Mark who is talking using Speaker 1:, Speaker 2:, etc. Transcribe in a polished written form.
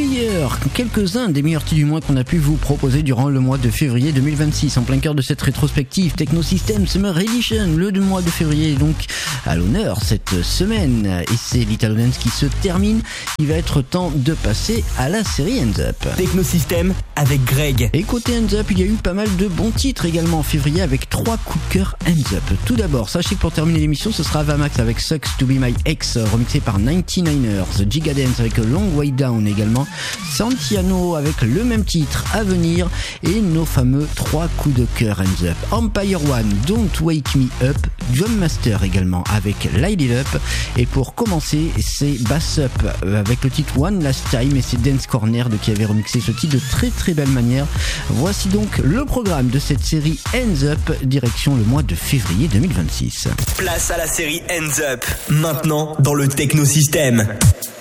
Speaker 1: quelques-uns des meilleurs titres du mois qu'on a pu vous proposer durant le mois de février 2026. En plein cœur de cette rétrospective Techno System Summer Edition, le mois de février est donc à l'honneur cette semaine. Et c'est Little Dance qui se termine. Il va être temps de passer à la série Hands Up.
Speaker 2: Techno System avec Greg.
Speaker 1: Et côté Hands Up, il y a eu pas mal de bons titres également en février avec 3 coups de cœur Hands Up. Tout d'abord, sachez que pour terminer l'émission, ce sera Vamax avec Sucks to Be My Ex, remixé par 99ers, Gigadance avec Long Way Down également, Santiano avec le même titre à venir, et nos fameux 3 coups de cœur Hands Up. Empire One, Don't Wake Me Up, Drum Master également avec Light It Up, et pour commencer, c'est Bass Up avec le titre One Last Time, et c'est Dance Corner qui avait remixé ce titre de très très belle manière. Voici donc le programme de cette série Hands Up, direction le mois de février 2026.
Speaker 2: Place à la série Hands Up, maintenant dans le Techno System.